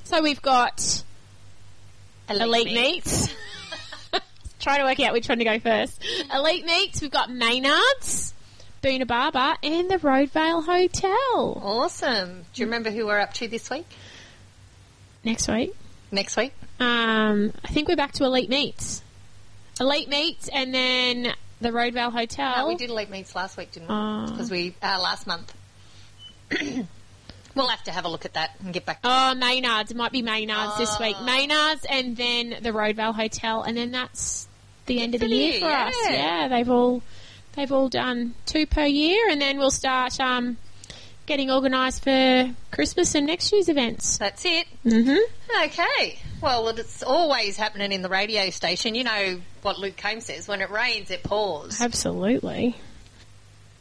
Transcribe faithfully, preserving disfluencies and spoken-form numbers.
So we've got Elite, Elite Meats. Meats. Trying to work out which one to go first. Elite Meats, we've got Maynard's, Boona Barber, and the Roadvale Hotel. Awesome. Do you remember who we're up to this week? Next week. Next week? Um, I think we're back to Elite Meats. Elite Meats and then the Roadvale Hotel. No, we did Elite Meats last week, didn't we? Oh. Because we, uh, last month. We'll have to have a look at that and get back to Oh, Maynard's. It might be Maynard's Oh. this week. Maynard's and then the Roadvale Hotel, and then that's the end of the for year you, for us. yeah. Yeah, they've all they've all done two per year, and then we'll start um, getting organised for Christmas and next year's events. That's it. Mm-hmm. Okay. Well, it's always happening in the radio station. You know what Luke Combs says, when it rains, it pours. Absolutely.